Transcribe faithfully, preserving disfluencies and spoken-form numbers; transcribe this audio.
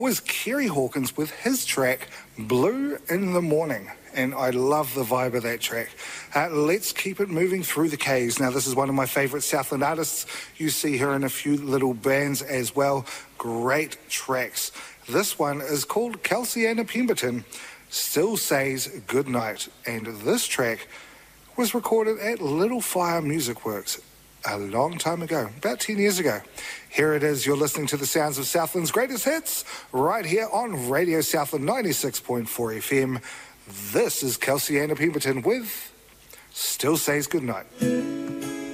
Was Kerry Hawkins with his track Blue in the Morning, and I love the vibe of that track. Uh, let's keep it moving through the K's. Now, this is one of my favourite Southland artists. You see her in a few little bands as well. Great tracks. This one is called Kelsiana Pemberton, Still Says Goodnight, and this track was recorded at Little Fire Music Works a long time ago, about ten years ago. Here it is. You're listening to the sounds of Southland's greatest hits right here on Radio Southland ninety-six point four F M. This is Kelsiana Pemberton with Still Says Goodnight.